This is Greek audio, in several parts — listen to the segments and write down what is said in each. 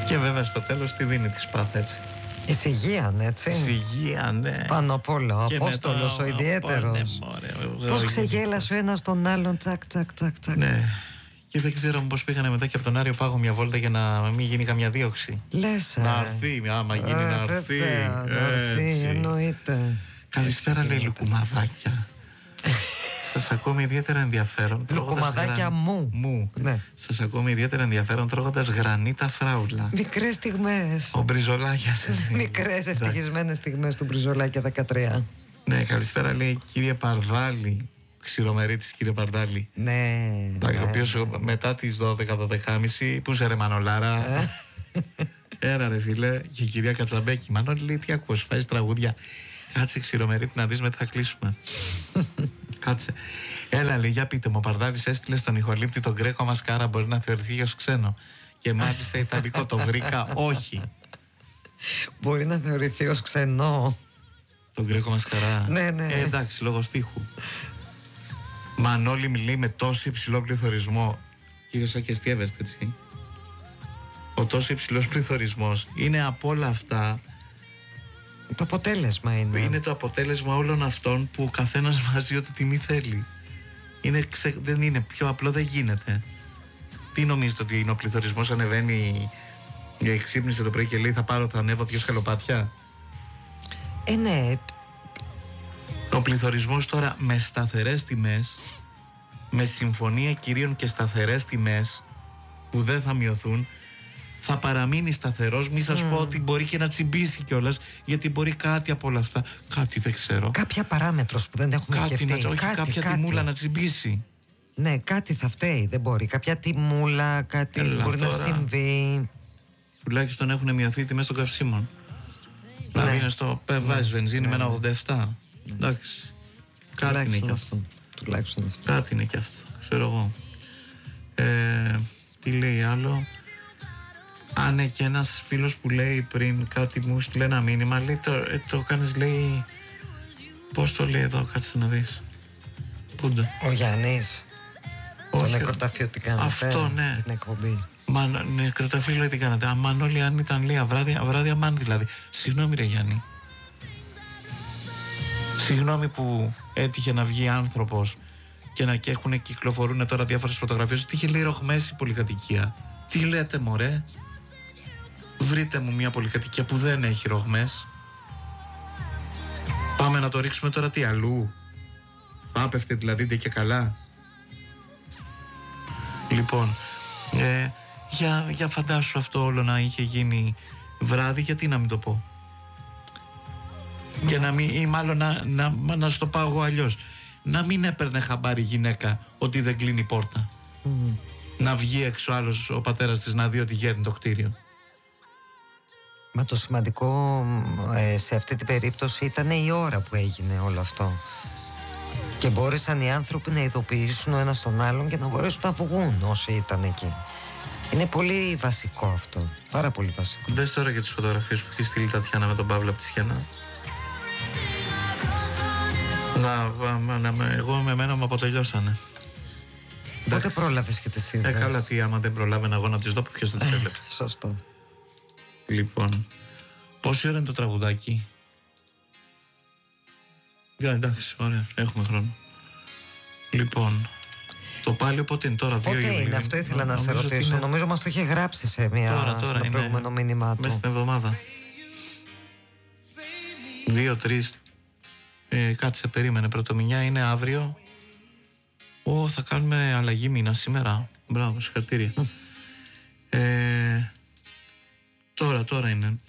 Και βέβαια στο τέλος τη δίνει τη σπάθα, έτσι. Εισηγείαν, έτσι. Εισηγείαν, ναι. Πάνω απ' όλα, ο Απόστολος ο ιδιαίτερος. Πώς ξεγέλασε ο ένας τον άλλον, τσακ, τσακ, τσακ, τσακ. Ναι. Και δεν ξέρω πώς πήγανε μετά και από τον Άριο Πάγο μια βόλτα για να μην γίνει καμιά δίωξη. Λες. Να έρθει, άμα γίνει να έρθει. Να έρθει, εννοείται. Καλησπέρα, λέει, λουκουμαδάκια. Σας ακούω με ιδιαίτερα ενδιαφέρον. Λουκουμαδάκια μου. Ναι. Σας ακούω με ιδιαίτερα ενδιαφέρον τρώγοντας γρανίτα φράουλα. Μικρές στιγμές. Ο Μπριζολάκιας, εσύ. Μικρές ευτυχισμένες στιγμές του Μπριζολάκια 13. Ναι, καλησπέρα, λέει, κύριε Παρδάλη. Ξηρομερίτης, κύριε Παρδάλη. Ναι. Ο οποίος μετά τις 12-12.30 που σε ρε Μανολάρα. Έλα ρε φίλε. Και η κυρία Κατσαμπέκη. Μανώλη, λέει, τι ακούς, φάζεις τραγούδια. Κάτσε, Ξηρομερίτη, να δεις, μετά θα κλείσουμε. Κάτσε. Έλα, λέει, για πείτε μου, ο Παρδάλης έστειλε στον ηχολήπτη τον Γκρέκο Μασκάρα, μπορεί να θεωρηθεί ως ξένο. Και μάλιστα ιταλικό, το βρήκα, όχι. Μπορεί να θεωρηθεί ως ξενό. Τον Γκρέκο Μασκαρά. Ναι, ναι. Εντάξει, λόγω στίχου. Μανώλη, μιλεί με τόσο υψηλό πληθωρισμό. Κύριε Σακεστιέβεστε, έτσι. Ο τόσο υψηλός πληθωρισμός είναι από όλα αυτά. Το αποτέλεσμα είναι. Είναι το αποτέλεσμα όλων αυτών που ο καθένας βάζει ό,τι τιμή θέλει. Δεν είναι πιο απλό, δεν γίνεται. Τι νομίζετε ότι είναι ο πληθωρισμός, ανεβαίνει, ξύπνησε το πρωί και λέει θα ανέβω 2 σκαλοπάτια. Ναι. Ο πληθωρισμός τώρα με σταθερές τιμές, με συμφωνία κυρίων και σταθερές τιμές που δεν θα μειωθούν, θα παραμείνει σταθερός. Μη σας πω ότι μπορεί και να τσιμπήσει κιόλας, γιατί μπορεί κάτι από όλα αυτά, κάτι δεν ξέρω. Κάποια παράμετρος που δεν έχουμε σκεφτεί. Κάποια τιμούλα να τσιμπήσει. Ναι, κάτι θα φταίει, δεν μπορεί. Κάποια τιμούλα, κάτι μπορεί τώρα να συμβεί. Τουλάχιστον έχουν μειωθεί οι τιμές των καυσίμων. Δηλαδή είναι στο βάζεις βενζίνη με ένα 87. Εντάξει. Κάτι είναι και αυτό. Τουλάχιστον αυτό. Κάτι είναι και αυτό, ξέρω εγώ. Τι λέει άλλο. Ναι, και ένας φίλος που λέει πριν κάτι μου στείλε ένα μήνυμα, λέει το κάνεις, λέει, πώς το λέει εδώ, κάτσε να δεις. Πούνται. Ο Γιάννης. Το νεκροταφείο τι κάνατε. Αυτό, ναι. Την εκπομπή. Νεκροταφείο, λέει, τι κάνατε. Αμάν, όλοι αν ήταν, λέει, βράδυ αμάν δηλαδή. Συγγνώμη ρε Γιάννη. Συγγνώμη που έτυχε να βγει άνθρωπος και κυκλοφορούν τώρα διάφορες φωτογραφίες ότι είχε, λέει, ροχμές η πολυκατοικία. Τι λέτε μωρέ. Βρείτε μου μια πολυκατοικία που δεν έχει ροχμές. Πάμε να το ρίξουμε τώρα τι αλλού. Θα άπεφτε δηλαδή και καλά. Λοιπόν, για φαντάσου αυτό όλο να είχε γίνει βράδυ, γιατί να μην το πω. Και να μην, ή μάλλον να σου το πάω εγώ αλλιώς. Να μην έπαιρνε χαμπάρι γυναίκα ότι δεν κλείνει πόρτα. Να βγει έξω άλλος ο πατέρας της να δει ότι γέρνει το κτίριο. Μα το σημαντικό σε αυτή την περίπτωση ήταν η ώρα που έγινε όλο αυτό. Και μπόρεσαν οι άνθρωποι να ειδοποιήσουν ο ένας τον άλλον και να μπορέσουν να βγουν όσοι ήταν εκεί. Είναι πολύ βασικό αυτό. Πάρα πολύ βασικό. Δες τώρα για τις φωτογραφίες που έχει στείλει η Τατιάνα με τον Παύλο από τη Σιένα. Εγώ με εμένα μου αποτελειώσανε. Πότε πρόλαβες και τις είδες? Καλά, τι άμα δεν προλάβαινα εγώ να τις δω, ποιος δεν τις έβλεπε. Σωστό. Λοιπόν, πόση ώρα είναι το τραγουδάκι? Εντάξει, ωραία, έχουμε χρόνο. Λοιπόν, το πάλι πότε είναι τώρα? 2 Ιουλίου. Πότε είναι, αυτό ήθελα να σε ρωτήσω. Νομίζω μας το είχε γράψει σε στο προηγούμενο μήνυμά του. Μέσα στην εβδομάδα. 2-3. Κάτσε, περίμενε. Πρωτομηνιά είναι αύριο. Θα κάνουμε αλλαγή μήνα σήμερα. Μπράβο, συγχαρητήρια. Τώρα είναι.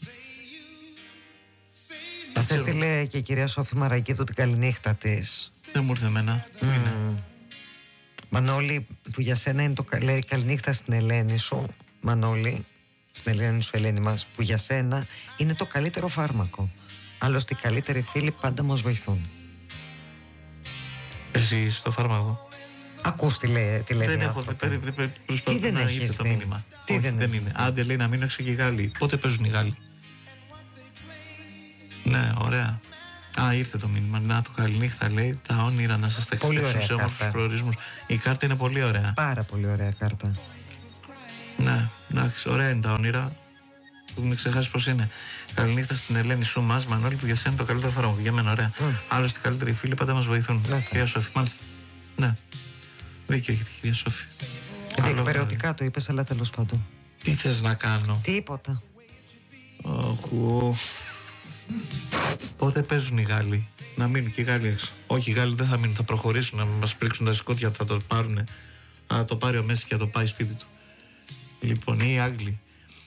Μας έστειλε και η κυρία Σόφη Μαρακίδου την καληνύχτα της. Δεν μου ήρθε εμένα. Είναι. Μανώλη, που για σένα είναι το λέει καληνύχτα στην Ελένη σου. Μανώλη, στην Ελένη σου, Ελένη μας, που για σένα είναι το καλύτερο φάρμακο. Άλλωστε οι καλύτεροι φίλοι πάντα μας βοηθούν. Εσύ στο φάρμακο. Ακούς τι λέει. Δεν έχω, προσπαθώ να ήρθε το μήνυμα. Τι δεν είναι. Άντε, λέει, να μείνω έξω και οι Γάλλοι. Πότε παίζουν οι Γάλλοι? Ναι, ωραία. Ήρθε το μήνυμα. Να, το καληνύχτα, λέει, τα όνειρα να σας ταξιδέψουν σε όμορφους προορισμούς. Η κάρτα είναι πολύ ωραία. Πάρα πολύ ωραία κάρτα. Ναι, εντάξει, ωραία είναι τα όνειρα. που μην ξεχάσει πώς είναι. Καληνύχτα στην Ελένη σου μας, Μανώλη, που για σένα το καλύτερο θερμό. Για μένα, ωραία. Άλλωστε, οι καλύτεροι φίλοι πάντα μας βοηθούν. Κυρία Σόφη, μάλιστα. Ναι. Δίκιο έχετε, κυρία Σόφη. Διεκπαιρεωτικά το είπες, αλλά τέλος πάντων. Τι θες να κάνω? Τίποτα. Πότε παίζουν οι Γάλλοι? Να μείνουν και οι Γάλλοι έξω. Όχι, οι Γάλλοι δεν θα μείνουν, θα προχωρήσουν, να μας πρίξουν τα σκότια, θα το πάρουν. Θα το πάρει ο Μέση και θα το πάει σπίτι του. Λοιπόν, οι Άγγλοι.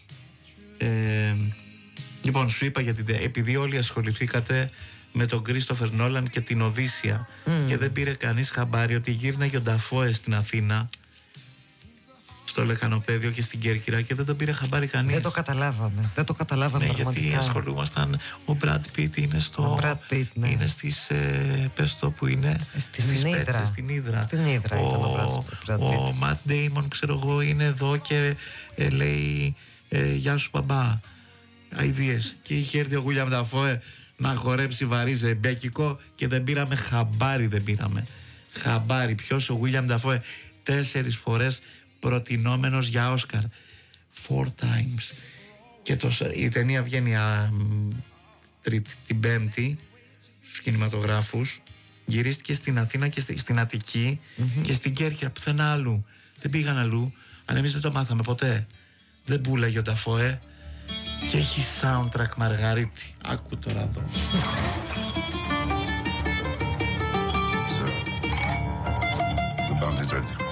Λοιπόν, σου είπα επειδή όλοι ασχοληθήκατε με τον Κρίστοφερ Νόλαν και την Οδύσσια και δεν πήρε κανείς χαμπάρι ότι γύρναγε ο Νταφόε στην Αθήνα, στο Λεκανοπέδιο και στην Κέρκυρα, και δεν τον πήρε χαμπάρι κανείς. Δεν το καταλάβαμε. Δεν το καταλάβαμε, ναι, πραγματικά. Γιατί ασχολούμασταν. Ο Μπραντ Πιτ είναι στο. Ο Brad Pitt, ναι. Είναι στις. Πες το που είναι. Στις Πέτσες, στην Ύδρα. Στην Ύδρα ήταν ο Brad Pitt. Ο Ματ Ντέιμον, ξέρω εγώ, είναι εδώ και λέει γεια σου μπαμπά. Αηδίες. Και είχε έρθει ο Γουλιαμ Νταφόε να χορέψει βαρύ ζεμπέκικο και δεν πήραμε χαμπάρι. Χαμπάρι. Ποιος? Ο Γουλιαμ Νταφόε. 4 φορές προτινόμενος για Όσκαρ. 4 times. Και η ταινία βγαίνει την Πέμπτη στους κινηματογράφους. Γυρίστηκε στην Αθήνα και στην Αττική και στην Κέρκυρα, πουθενά αλλού. Δεν πήγαν αλλού. Αν εμείς δεν το μάθαμε ποτέ. Δεν πουλάγε ο Νταφόε. Και έχει soundtrack Μαργαρίτη. Άκου τώρα εδώ. The band is ready.